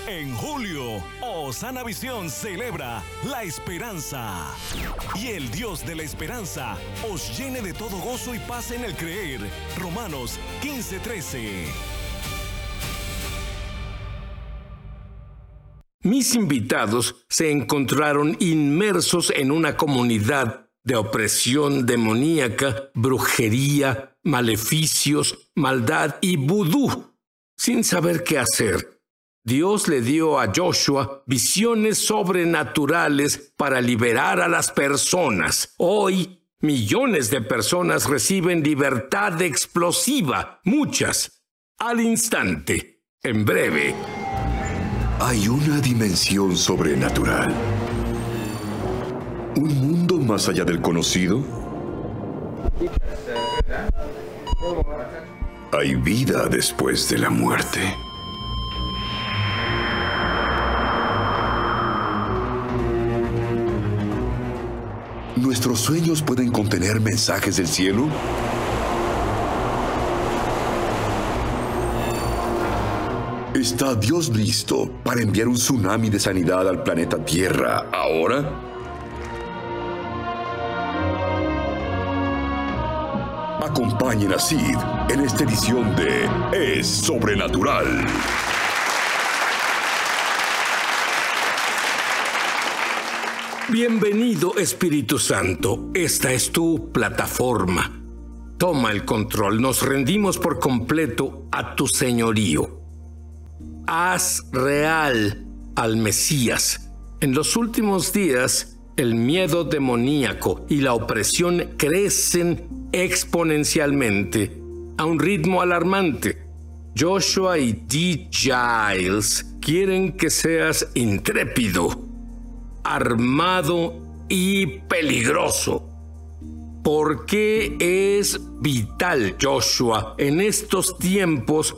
En julio, Osana Visión celebra la esperanza. Y el Dios de la esperanza os llene de todo gozo y paz en el creer. Romanos 15:13. Mis invitados se encontraron inmersos en una comunidad de opresión demoníaca, brujería, maleficios, maldad y vudú, sin saber qué hacer. Dios le dio a Joshua visiones sobrenaturales para liberar a las personas. Hoy, millones de personas reciben libertad explosiva, muchas, al instante, en breve. Hay una dimensión sobrenatural. ¿Un mundo más allá del conocido? Hay vida después de la muerte. ¿Nuestros sueños pueden contener mensajes del cielo? ¿Está Dios listo para enviar un tsunami de sanidad al planeta Tierra ahora? Acompañen a Sid en esta edición de Es Sobrenatural. Bienvenido, Espíritu Santo. Esta es tu plataforma. Toma el control. Nos rendimos por completo a tu señorío. Haz real al Mesías. En los últimos días, el miedo demoníaco y la opresión crecen exponencialmente a un ritmo alarmante. Joshua y D. Giles quieren que seas intrépido, armado y peligroso. ¿Por qué es vital, Joshua, en estos tiempos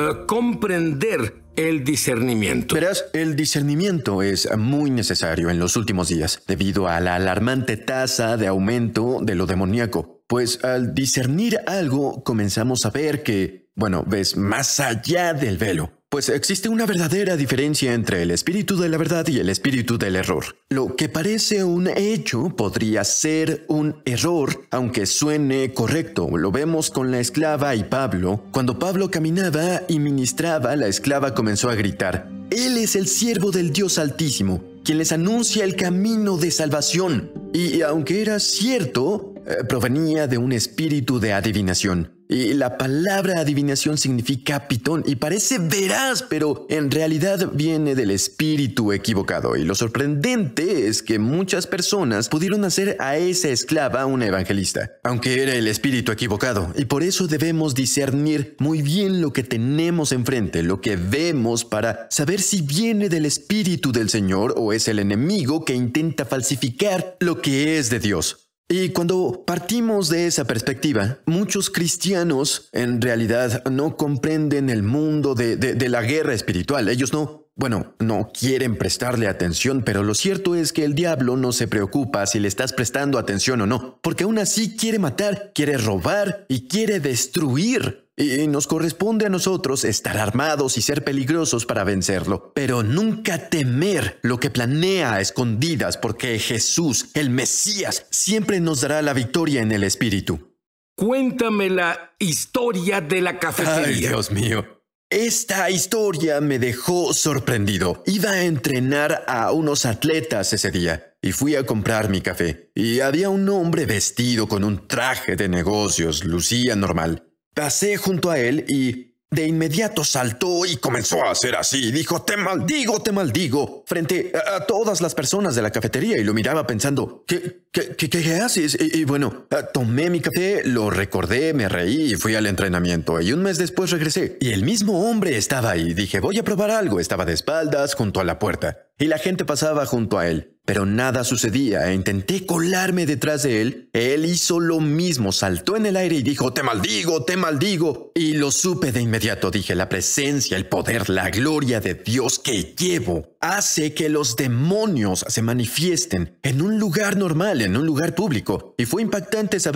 comprender el discernimiento? Verás, el discernimiento es muy necesario en los últimos días, debido a la alarmante tasa de aumento de lo demoníaco. Pues al discernir algo, comenzamos a ver que, ves más allá del velo. Pues existe una verdadera diferencia entre el espíritu de la verdad y el espíritu del error. Lo que parece un hecho podría ser un error, aunque suene correcto. Lo vemos con la esclava y Pablo. Cuando Pablo caminaba y ministraba, la esclava comenzó a gritar: «Él es el siervo del Dios Altísimo, quien les anuncia el camino de salvación». Y aunque era cierto, provenía de un espíritu de adivinación. Y la palabra adivinación significa pitón y parece veraz, pero en realidad viene del espíritu equivocado. Y lo sorprendente es que muchas personas pudieron hacer a esa esclava una evangelista, aunque era el espíritu equivocado. Y por eso debemos discernir muy bien lo que tenemos enfrente, lo que vemos, para saber si viene del espíritu del Señor o es el enemigo que intenta falsificar lo que es de Dios. Y cuando partimos de esa perspectiva, muchos cristianos en realidad no comprenden el mundo de la guerra espiritual. Ellos no quieren prestarle atención, pero lo cierto es que el diablo no se preocupa si le estás prestando atención o no, porque aún así quiere matar, quiere robar y quiere destruir. Y nos corresponde a nosotros estar armados y ser peligrosos para vencerlo, pero nunca temer lo que planea a escondidas, porque Jesús, el Mesías, siempre nos dará la victoria en el Espíritu. Cuéntame la historia de la cafetería. Ay, Dios mío. Esta historia me dejó sorprendido. Iba a entrenar a unos atletas ese día y fui a comprar mi café. Y había un hombre vestido con un traje de negocios, lucía normal. Pasé junto a él y de inmediato saltó y comenzó a hacer así. Dijo: te maldigo, frente a todas las personas de la cafetería, y lo miraba pensando: ¿Qué haces? Y tomé mi café, lo recordé, me reí y fui al entrenamiento. Y un mes después regresé y el mismo hombre estaba ahí. Dije: voy a probar algo. Estaba de espaldas junto a la puerta y la gente pasaba junto a él, pero nada sucedía. Intenté colarme detrás de él. Él hizo lo mismo, saltó en el aire y dijo: te maldigo. Y lo supe de inmediato. Dije: la presencia, el poder, la gloria de Dios que llevo hace que los demonios se manifiesten en un lugar normal, en un lugar público. Y fue impactante saber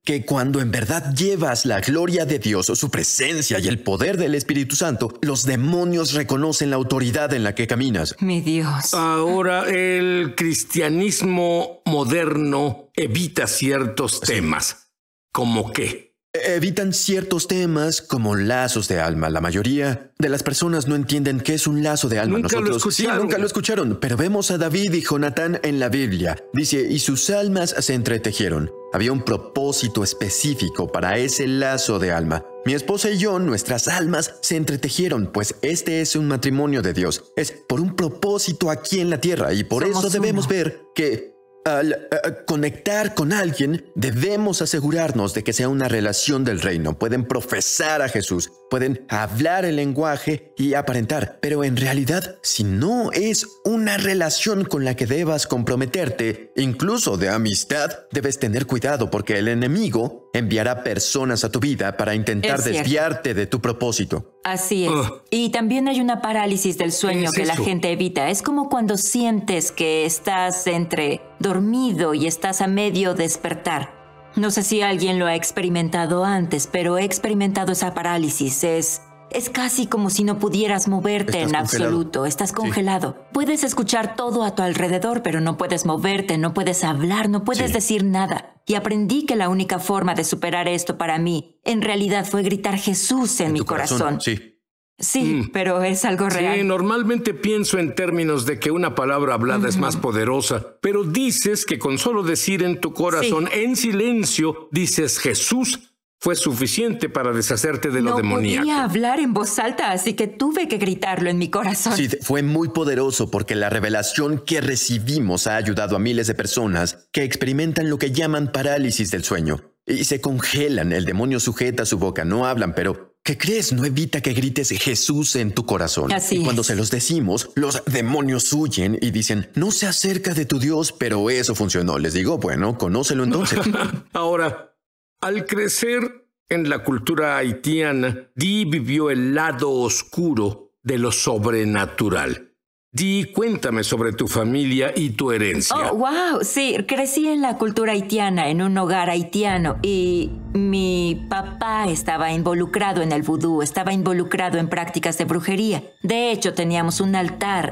que cuando en verdad llevas la gloria de Dios, su presencia y el poder del Espíritu Santo, los demonios reconocen la autoridad en la que caminas. Mi Dios. Ahora, el cristianismo moderno evita ciertos temas. ¿Cómo qué? Evitan ciertos temas como lazos de alma. La mayoría de las personas no entienden qué es un lazo de alma. Nunca lo escucharon. Sí, nunca lo escucharon, pero vemos a David y Jonatán en la Biblia. Dice, y sus almas se entretejieron. Había un propósito específico para ese lazo de alma. Mi esposa y yo, nuestras almas se entretejieron, pues este es un matrimonio de Dios. Es por un propósito aquí en la tierra y por Somos eso debemos uno. ver que al conectar con alguien, debemos asegurarnos de que sea una relación del reino. Pueden profesar a Jesús, pueden hablar el lenguaje y aparentar, pero en realidad, si no es una relación con la que debas comprometerte, incluso de amistad, debes tener cuidado porque el enemigo enviará personas a tu vida para intentar Es cierto. desviarte de tu propósito. Así es. Ah. Y también hay una parálisis del sueño ¿Qué es que la eso? gente evita. Es como cuando sientes que estás entre dormido y estás a medio despertar. No sé si alguien lo ha experimentado antes, pero he experimentado esa parálisis. Es casi como si no pudieras moverte Estás en congelado. absoluto. Estás congelado. Puedes escuchar todo a tu alrededor, pero no puedes moverte, no puedes hablar, no puedes Sí. decir nada. Y aprendí que la única forma de superar esto para mí, en realidad, fue gritar Jesús en mi Tu corazón. Sí. Sí, pero es algo Sí, real. normalmente pienso en términos de que una palabra hablada es más poderosa, pero dices que con solo decir en tu corazón, en silencio, dices Jesús, fue suficiente para deshacerte de lo No demoníaco. podía hablar en voz alta, así que tuve que gritarlo en mi corazón. Sí, fue muy poderoso porque la revelación que recibimos ha ayudado a miles de personas que experimentan lo que llaman parálisis del sueño y se congelan. El demonio sujeta su boca, no hablan, pero ¿qué crees? No evita que grites Jesús en tu corazón. Así y cuando es. se los decimos, los demonios huyen y dicen, no se acerca de tu Dios, pero eso funcionó. Les digo, bueno, conócelo entonces. Ahora, al crecer en la cultura haitiana, Dee vivió el lado oscuro de lo sobrenatural. Dee, cuéntame sobre tu familia y tu herencia. Oh, wow, sí, crecí en la cultura haitiana, en un hogar haitiano, y mi papá estaba involucrado en el vudú, estaba involucrado en prácticas de brujería. De hecho, teníamos un altar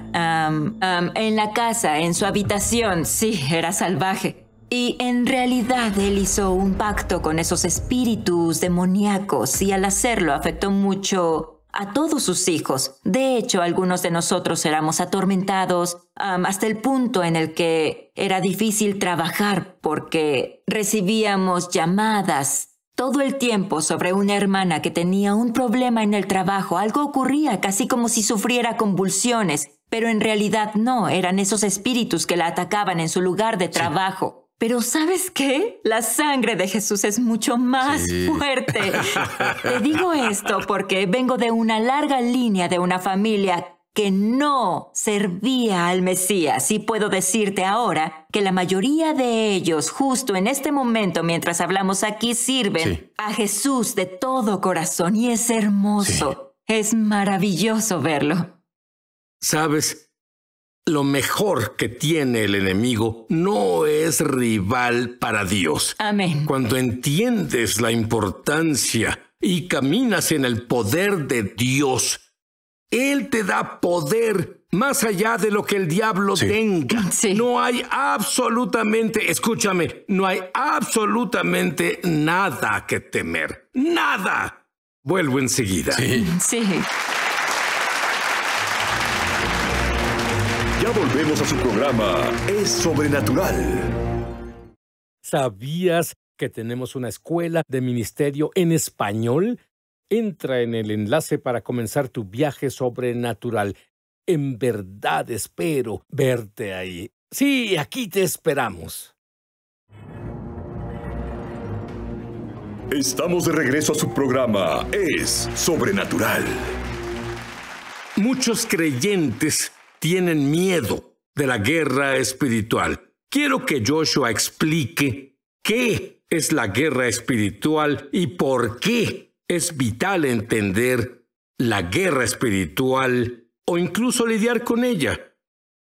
en la casa, en su habitación. Sí, era salvaje. Y en realidad él hizo un pacto con esos espíritus demoníacos y al hacerlo afectó mucho a todos sus hijos. De hecho, algunos de nosotros éramos atormentados hasta el punto en el que era difícil trabajar porque recibíamos llamadas todo el tiempo sobre una hermana que tenía un problema en el trabajo. Algo ocurría, casi como si sufriera convulsiones, pero en realidad no, eran esos espíritus que la atacaban en su lugar de trabajo. Pero ¿sabes qué? La sangre de Jesús es mucho más fuerte. Te digo esto porque vengo de una larga línea de una familia que no servía al Mesías. Y puedo decirte ahora que la mayoría de ellos, justo en este momento, mientras hablamos aquí, sirven a Jesús de todo corazón. Y es hermoso. Es maravilloso verlo. ¿Sabes? Lo mejor que tiene el enemigo no es rival para Dios. Amén. Cuando entiendes la importancia y caminas en el poder de Dios, Él te da poder más allá de lo que el diablo tenga. Sí. No hay absolutamente, escúchame, no hay absolutamente nada que temer. ¡Nada! Vuelvo enseguida. Sí. Ya volvemos a su programa Es Sobrenatural. ¿Sabías que tenemos una escuela de ministerio en español? Entra en el enlace para comenzar tu viaje sobrenatural. En verdad espero verte ahí. Sí, aquí te esperamos. Estamos de regreso a su programa Es Sobrenatural. Muchos creyentes tienen miedo de la guerra espiritual. Quiero que Joshua explique qué es la guerra espiritual y por qué es vital entender la guerra espiritual o incluso lidiar con ella.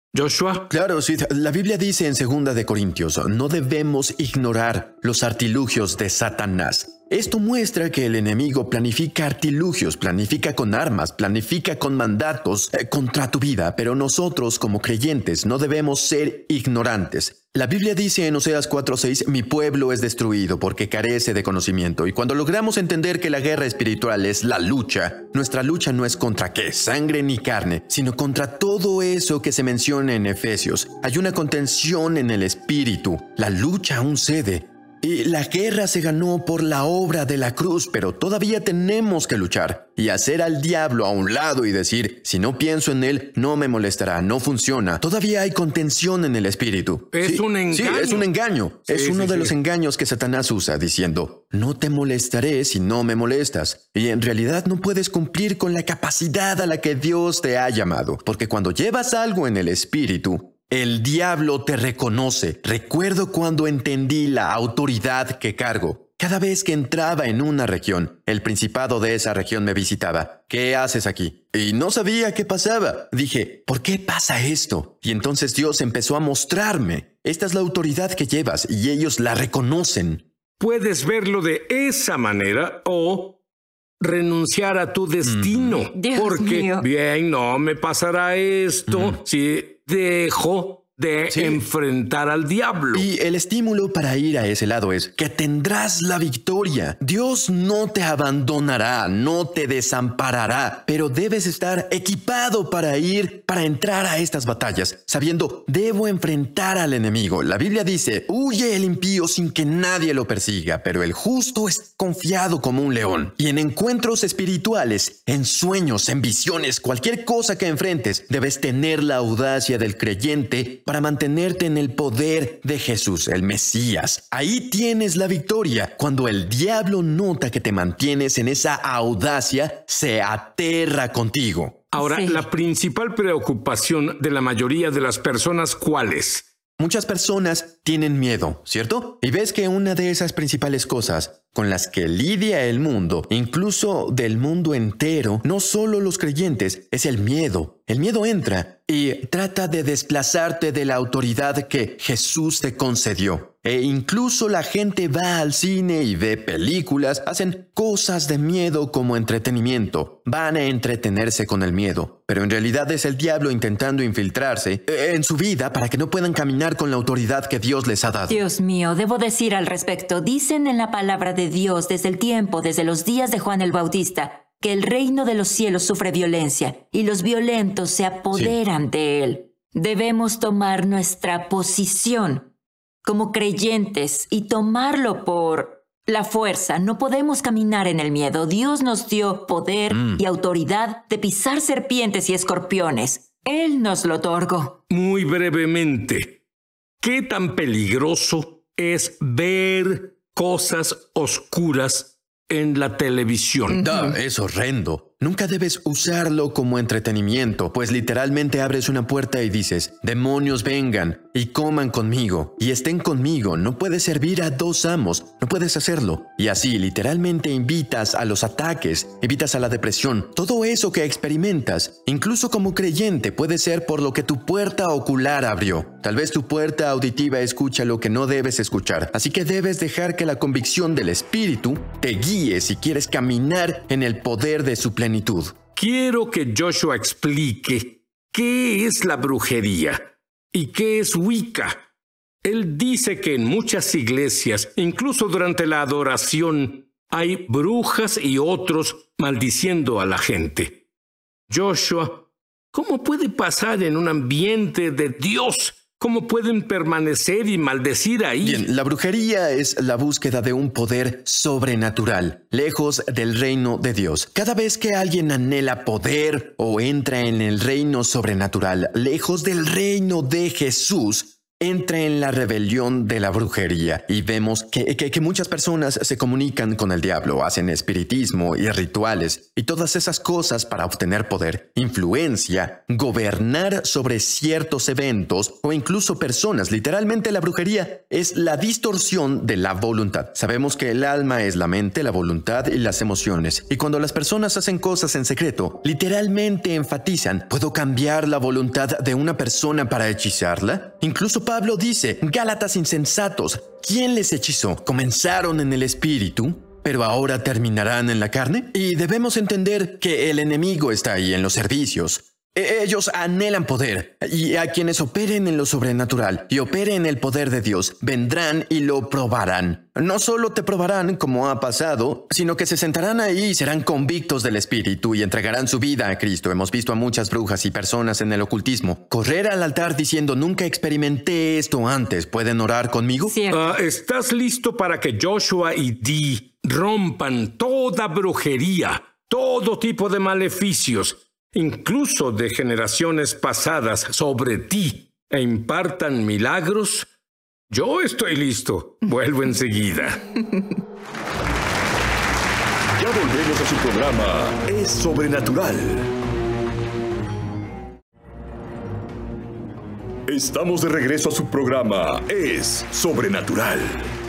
Joshua. Claro, sí. La Biblia dice en 2 de Corintios, no debemos ignorar los artilugios de Satanás. Esto muestra que el enemigo planifica artilugios, planifica con armas, planifica con mandatos contra tu vida, pero nosotros como creyentes no debemos ser ignorantes. La Biblia dice en Oseas 4:6, mi pueblo es destruido porque carece de conocimiento. Y cuando logramos entender que la guerra espiritual es la lucha, nuestra lucha no es contra qué, sangre ni carne, sino contra todo eso que se menciona en Efesios. Hay una contención en el espíritu, la lucha aún cede. Y la guerra se ganó por la obra de la cruz, pero todavía tenemos que luchar y hacer al diablo a un lado y decir, si no pienso en él, no me molestará, no funciona. Todavía hay contención en el espíritu. Es un engaño. Sí, es un engaño. Sí, es uno de los engaños que Satanás usa, diciendo, no te molestaré si no me molestas. Y en realidad no puedes cumplir con la capacidad a la que Dios te ha llamado, porque cuando llevas algo en el espíritu, el diablo te reconoce. Recuerdo cuando entendí la autoridad que cargo. Cada vez que entraba en una región, el principado de esa región me visitaba. ¿Qué haces aquí? Y no sabía qué pasaba. Dije, ¿por qué pasa esto? Y entonces Dios empezó a mostrarme. Esta es la autoridad que llevas y ellos la reconocen. Puedes verlo de esa manera o renunciar a tu destino. Dios porque, mío. bien, no me pasará esto si dejo de enfrentar al diablo. Y el estímulo para ir a ese lado es que tendrás la victoria. Dios no te abandonará, no te desamparará, pero debes estar equipado para entrar a estas batallas, sabiendo, debo enfrentar al enemigo. La Biblia dice, huye el impío sin que nadie lo persiga, pero el justo es confiado como un león. Y en encuentros espirituales, en sueños, en visiones, cualquier cosa que enfrentes, debes tener la audacia del creyente para mantenerte en el poder de Jesús, el Mesías. Ahí tienes la victoria. Cuando el diablo nota que te mantienes en esa audacia, se aterra contigo. Ahora, Sí. la principal preocupación de la mayoría de las personas, ¿cuál es? Muchas personas tienen miedo, ¿cierto? Y ves que una de esas principales cosas con las que lidia el mundo, incluso del mundo entero, no solo los creyentes, es el miedo. El miedo entra y trata de desplazarte de la autoridad que Jesús te concedió. E incluso la gente va al cine y ve películas, hacen cosas de miedo como entretenimiento. Van a entretenerse con el miedo, pero en realidad es el diablo intentando infiltrarse en su vida para que no puedan caminar con la autoridad que Dios les ha dado. Dios mío, debo decir al respecto, dicen en la palabra de Dios desde los días de Juan el Bautista, que el reino de los cielos sufre violencia y los violentos se apoderan de él. Debemos tomar nuestra posición como creyentes y tomarlo por la fuerza. No podemos caminar en el miedo. Dios nos dio poder y autoridad de pisar serpientes y escorpiones. Él nos lo otorgó. Muy brevemente, ¿qué tan peligroso es ver cosas oscuras en la televisión? Es horrendo. Nunca debes usarlo como entretenimiento, pues literalmente abres una puerta y dices, demonios vengan y coman conmigo y estén conmigo. No puedes servir a dos amos, no puedes hacerlo. Y así literalmente invitas a los ataques, invitas a la depresión. Todo eso que experimentas, incluso como creyente, puede ser por lo que tu puerta ocular abrió. Tal vez tu puerta auditiva escucha lo que no debes escuchar. Así que debes dejar que la convicción del Espíritu te guíe si quieres caminar en el poder de su plenitud. Quiero que Joshua explique qué es la brujería y qué es Wicca. Él dice que en muchas iglesias, incluso durante la adoración, hay brujas y otros maldiciendo a la gente. Joshua, ¿cómo puede pasar en un ambiente de Dios? ¿Cómo pueden permanecer y maldecir ahí? Bien, la brujería es la búsqueda de un poder sobrenatural, lejos del reino de Dios. Cada vez que alguien anhela poder o entra en el reino sobrenatural, lejos del reino de Jesús, entra en la rebelión de la brujería y vemos que muchas personas se comunican con el diablo, hacen espiritismo y rituales y todas esas cosas para obtener poder, influencia, gobernar sobre ciertos eventos o incluso personas. Literalmente la brujería es la distorsión de la voluntad. Sabemos que el alma es la mente, la voluntad y las emociones. Y cuando las personas hacen cosas en secreto, literalmente enfatizan: ¿puedo cambiar la voluntad de una persona para hechizarla? Incluso Pablo dice: Gálatas insensatos, ¿quién les hechizó? ¿Comenzaron en el espíritu, pero ahora terminarán en la carne? Y debemos entender que el enemigo está ahí en los servicios. Ellos anhelan poder, y a quienes operen en lo sobrenatural y operen en el poder de Dios vendrán y lo probarán. No solo te probarán como ha pasado, sino que se sentarán ahí y serán convictos del Espíritu y entregarán su vida a Cristo. Hemos visto a muchas brujas y personas en el ocultismo correr al altar diciendo: nunca experimenté esto antes, ¿pueden orar conmigo? ¿Estás listo para que Joshua y Dee rompan toda brujería, todo tipo de maleficios, incluso de generaciones pasadas, sobre ti, e impartan milagros? Yo estoy listo. Vuelvo enseguida. Ya volvemos a su programa Es Sobrenatural. Estamos de regreso a su programa Es Sobrenatural.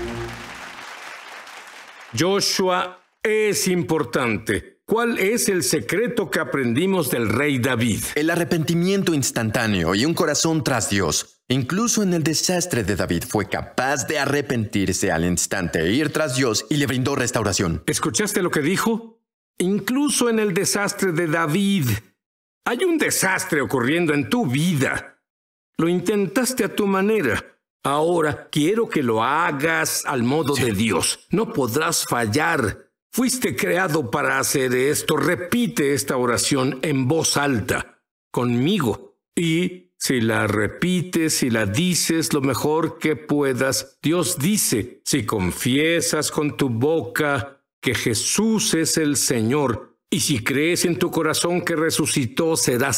Joshua, es importante. ¿Cuál es el secreto que aprendimos del rey David? El arrepentimiento instantáneo y un corazón tras Dios. Incluso en el desastre de David fue capaz de arrepentirse al instante e ir tras Dios y le brindó restauración. ¿Escuchaste lo que dijo? Incluso en el desastre de David. Hay un desastre ocurriendo en tu vida. Lo intentaste a tu manera. Ahora quiero que lo hagas al modo de Dios. No podrás fallar. Fuiste creado para hacer esto. Repite esta oración en voz alta, conmigo. Y si la repites y la dices lo mejor que puedas, Dios dice: si confiesas con tu boca que Jesús es el Señor, y si crees en tu corazón que resucitó, serás